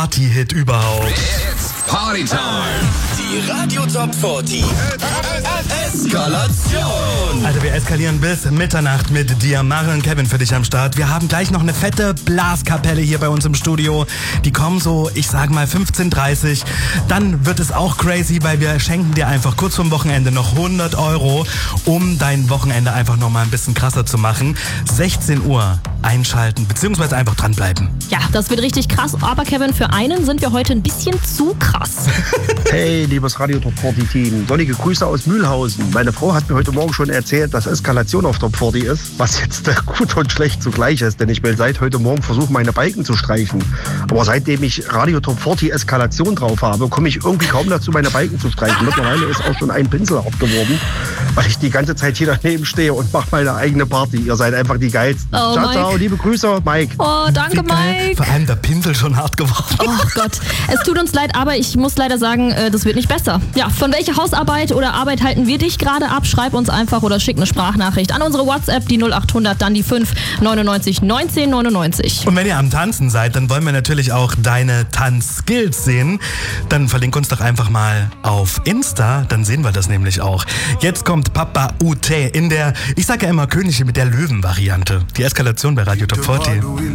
Party-Hit überhaupt. It's Partytime. Die Radio Top 40. Eskalation. Also wir eskalieren bis Mitternacht mit dir, Maren und Kevin für dich am Start. Wir haben gleich noch eine fette Blaskapelle hier bei uns im Studio. Die kommen so, ich sag mal 15:30. Dann wird es auch crazy, weil wir schenken dir einfach kurz vorm Wochenende noch 100 €, um dein Wochenende einfach noch mal ein bisschen krasser zu machen. 16 Uhr einschalten, beziehungsweise einfach dranbleiben. Ja, das wird richtig krass. Aber Kevin, für einen sind wir heute ein bisschen zu krass. Hey, liebes Radio Top 40 Team. Sonnige Grüße aus Mühlhausen. Meine Frau hat mir heute Morgen schon erzählt, dass Eskalation auf Top 40 ist, was jetzt gut und schlecht zugleich ist, denn ich will seit heute Morgen versuchen, meine Balken zu streichen. Aber seitdem ich Radio Top 40 Eskalation drauf habe, komme ich irgendwie kaum dazu, meine Balken zu streichen. Mittlerweile ist auch schon ein Pinsel hart geworden, weil ich die ganze Zeit hier daneben stehe und mache meine eigene Party. Ihr seid einfach die Geilsten. Oh, ciao, Mike. ciao, liebe Grüße, Mike. Oh, danke, Wie geil. Mike. Vor allem der Pinsel schon hart geworden. Oh Gott, es tut uns leid, aber ich muss leider sagen, das wird nicht besser. Ja, von welcher Hausarbeit oder Arbeit halten wir dich gerade ab? Schreib uns einfach oder schick eine Sprachnachricht an unsere WhatsApp, die 0800, dann die 5 99 19 99. Und wenn ihr am Tanzen seid, dann wollen wir natürlich auch deine Tanzskills sehen. Dann verlink uns doch einfach mal auf Insta, dann sehen wir das nämlich auch. Jetzt kommt Papa UT in der, ich sage ja immer Königin mit der Löwen-Variante. Die Eskalation bei Radio Top 40.